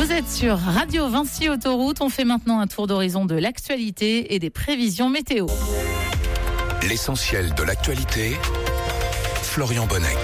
Vous êtes sur Radio Vinci Autoroute. On fait maintenant un tour d'horizon de l'actualité et des prévisions météo. L'essentiel de l'actualité, Florian Bonnec.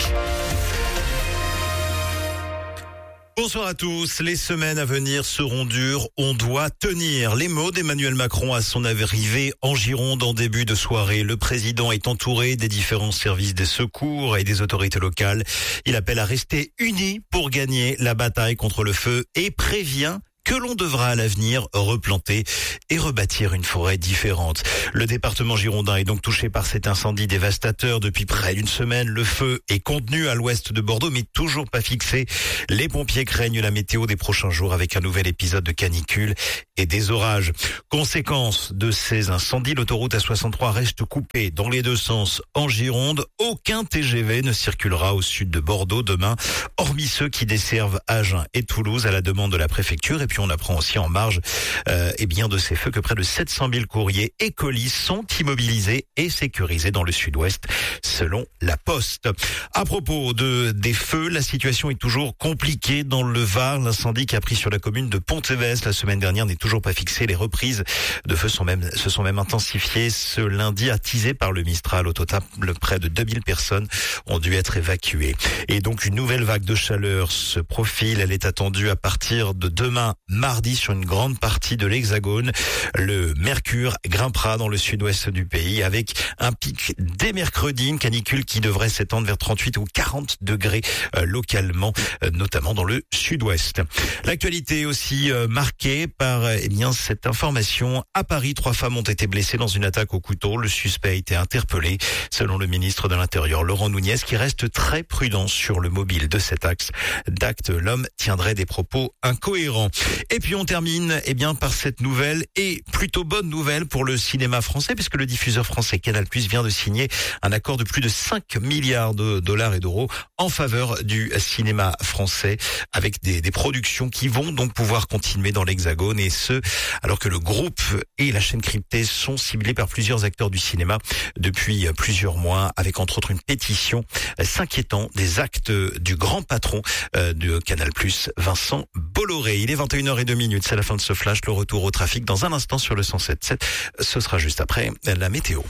Bonsoir à tous. Les semaines à venir seront dures. On doit tenir. Les mots d'Emmanuel Macron à son arrivée en Gironde en début de soirée. Le président est entouré des différents services des secours et des autorités locales. Il appelle à rester unis pour gagner la bataille contre le feu et prévient que l'on devra à l'avenir replanter et rebâtir une forêt différente. Le département girondin est donc touché par cet incendie dévastateur depuis près d'une semaine. Le feu est contenu à l'ouest de Bordeaux, mais toujours pas fixé. Les pompiers craignent la météo des prochains jours avec un nouvel épisode de canicule et des orages. Conséquence de ces incendies, l'autoroute A63 reste coupée dans les deux sens en Gironde. Aucun TGV ne circulera au sud de Bordeaux demain, hormis ceux qui desservent Agen et Toulouse à la demande de la préfecture. Et puis on apprend aussi en marge de ces feux que près de 700 000 courriers et colis sont immobilisés et sécurisés dans le sud-ouest, selon la Poste. À propos des feux, la situation est toujours compliquée dans le Var. L'incendie qui a pris sur la commune de Pontévez la semaine dernière n'est toujours pas fixé. Les reprises de feu se sont même intensifiées ce lundi, attisées par le Mistral. Au total, près de 2000 personnes ont dû être évacuées. Et donc une nouvelle vague de chaleur se profile. Elle est attendue à partir de demain, mardi, sur une grande partie de l'Hexagone. Le mercure grimpera dans le sud-ouest du pays avec un pic dès mercredi, une canicule qui devrait s'étendre vers 38 ou 40 degrés localement, notamment dans le sud-ouest. L'actualité est aussi marquée par cette information. À Paris, 3 femmes ont été blessées dans une attaque au couteau. Le suspect a été interpellé, selon le ministre de l'Intérieur, Laurent Nunez, qui reste très prudent sur le mobile de cet acte. L'homme tiendrait des propos incohérents. Et puis on termine par cette nouvelle et plutôt bonne nouvelle pour le cinéma français, puisque le diffuseur français Canal+ vient de signer un accord de plus de 5 milliards de dollars et d'euros en faveur du cinéma français, avec des productions qui vont donc pouvoir continuer dans l'Hexagone, et ce alors que le groupe et la chaîne cryptée sont ciblés par plusieurs acteurs du cinéma depuis plusieurs mois, avec entre autres une pétition s'inquiétant des actes du grand patron de Canal+, Vincent Bolloré. Il est 21h02, c'est la fin de ce flash. Le retour au trafic dans un instant sur le 107.7. Ce sera juste après la météo.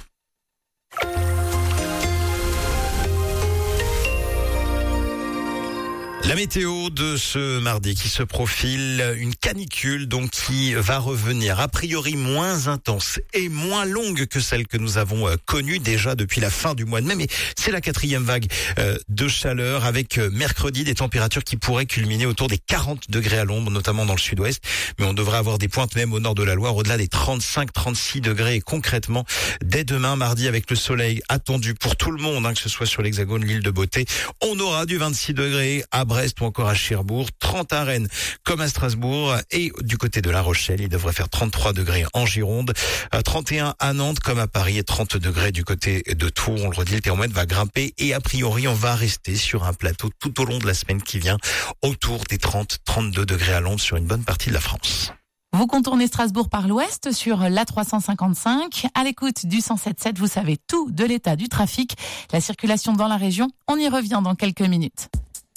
La météo de ce mardi qui se profile, une canicule donc qui va revenir a priori moins intense et moins longue que celle que nous avons connue déjà depuis la fin du mois de mai, mais c'est la 4e vague de chaleur avec mercredi des températures qui pourraient culminer autour des 40 degrés à l'ombre, notamment dans le sud-ouest, mais on devrait avoir des pointes même au nord de la Loire au-delà des 35-36 degrés, et concrètement dès demain mardi, avec le soleil attendu pour tout le monde, que ce soit sur l'Hexagone, l'île de Beauté, on aura du 26 degrés à Brest ou encore à Cherbourg, 30 à Rennes comme à Strasbourg, et du côté de La Rochelle, il devrait faire 33 degrés en Gironde, 31 à Nantes comme à Paris et 30 degrés du côté de Tours. On le redit, le thermomètre va grimper et a priori on va rester sur un plateau tout au long de la semaine qui vient, autour des 30-32 degrés à l'ombre sur une bonne partie de la France. Vous contournez Strasbourg par l'ouest sur l'A355. À l'écoute du 107.7, vous savez tout de l'état du trafic, la circulation dans la région. On y revient dans quelques minutes.